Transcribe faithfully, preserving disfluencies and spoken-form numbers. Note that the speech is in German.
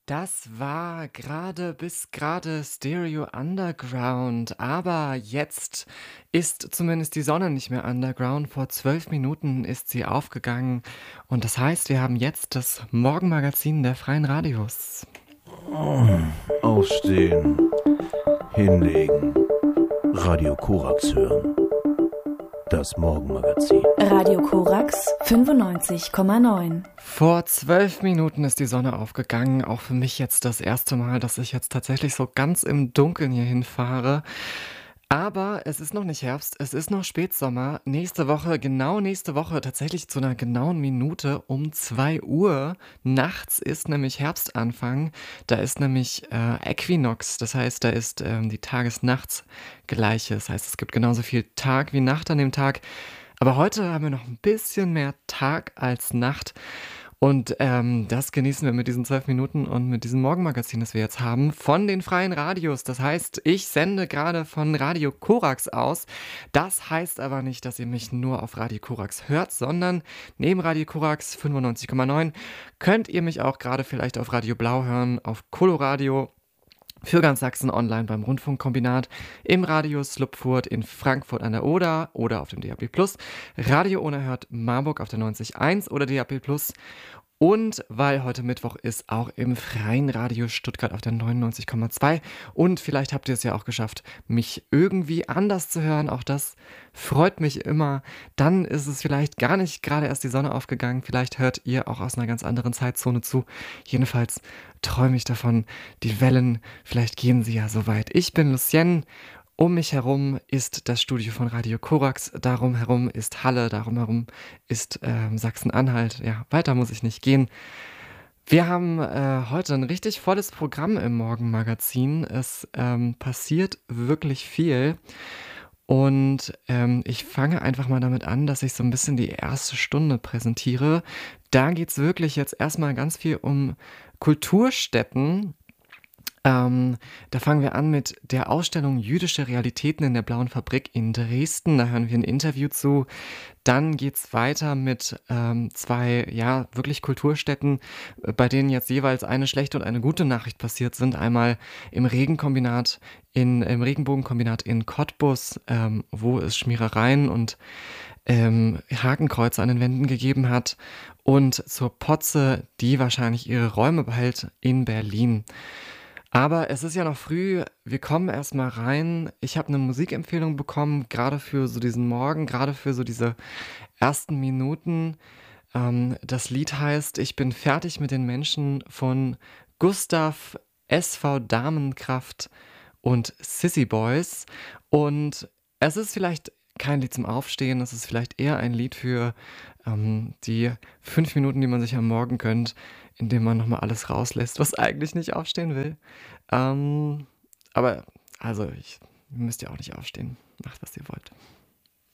Das war gerade bis gerade Stereo Underground, aber jetzt ist zumindest die Sonne nicht mehr underground. Vor zwölf Minuten ist sie aufgegangen und das heißt, wir haben jetzt das Morgenmagazin der Freien Radios. Aufstehen, hinlegen, Radio Korax hören. Das Morgenmagazin. Radio Korax fünfundneunzig Komma neun. Vor zwölf Minuten ist die Sonne aufgegangen. Auch für mich jetzt das erste Mal, dass ich jetzt tatsächlich so ganz im Dunkeln hier hinfahre. Aber es ist noch nicht Herbst, es ist noch Spätsommer. Nächste Woche, genau nächste Woche, tatsächlich zu einer genauen Minute um zwei Uhr nachts ist nämlich Herbstanfang. Da ist nämlich äh, Äquinox, das heißt, da ist ähm, die Tages-Nachts-Gleiche. Das heißt, es gibt genauso viel Tag wie Nacht an dem Tag. Aber heute haben wir noch ein bisschen mehr Tag als Nacht. Und ähm, das genießen wir mit diesen zwölf Minuten und mit diesem Morgenmagazin, das wir jetzt haben, von den Freien Radios. Das heißt, ich sende gerade von Radio Korax aus. Das heißt aber nicht, dass ihr mich nur auf Radio Korax hört, sondern neben Radio Korax fünfundneunzig Komma neun könnt ihr mich auch gerade vielleicht auf Radio Blau hören, auf Coloradio, für ganz Sachsen online beim Rundfunkkombinat, im Radio Slupfurt in Frankfurt an der Oder oder auf dem D A B plus, Radio Unerhört Marburg auf der neunzig Komma eins oder D A B plus und weil heute Mittwoch ist, auch im Freien Radio Stuttgart auf der neunundneunzig Komma zwei und vielleicht habt ihr es ja auch geschafft, mich irgendwie anders zu hören, auch das freut mich immer. Dann ist es vielleicht gar nicht gerade erst die Sonne aufgegangen, vielleicht hört ihr auch aus einer ganz anderen Zeitzone zu. Jedenfalls träume ich davon, die Wellen, vielleicht gehen sie ja so weit. Ich bin Lucien, um mich herum ist das Studio von Radio Korax, darum herum ist Halle, darum herum ist ähm, Sachsen-Anhalt. Ja, weiter muss ich nicht gehen. Wir haben äh, heute ein richtig volles Programm im Morgenmagazin. Es ähm, passiert wirklich viel. Und ähm, ich fange einfach mal damit an, dass ich so ein bisschen die erste Stunde präsentiere. Da geht es wirklich jetzt erstmal ganz viel um Kulturstätten. Ähm, da fangen wir an mit der Ausstellung Jüdische Realitäten in der Blauen Fabrik in Dresden. Da hören wir ein Interview zu. Dann geht's weiter mit ähm, zwei, ja, wirklich Kulturstätten, äh, bei denen jetzt jeweils eine schlechte und eine gute Nachricht passiert sind. Einmal im Regenkombinat, in, im Regenbogenkombinat in Cottbus, ähm, wo es Schmierereien und ähm, Hakenkreuze an den Wänden gegeben hat. Und zur Potze, die wahrscheinlich ihre Räume behält in Berlin. Aber es ist ja noch früh, wir kommen erstmal rein. Ich habe eine Musikempfehlung bekommen, gerade für so diesen Morgen, gerade für so diese ersten Minuten. Ähm, das Lied heißt „Ich bin fertig mit den Menschen" von Gustav, S V Damenkraft und Sissy Boys. Und es ist vielleicht kein Lied zum Aufstehen, es ist vielleicht eher ein Lied für ähm, die fünf Minuten, die man sich am Morgen gönnt, indem man nochmal alles rauslässt, was eigentlich nicht aufstehen will. Ähm, aber, also, ich, ihr müsst ja auch nicht aufstehen. Macht, was ihr wollt.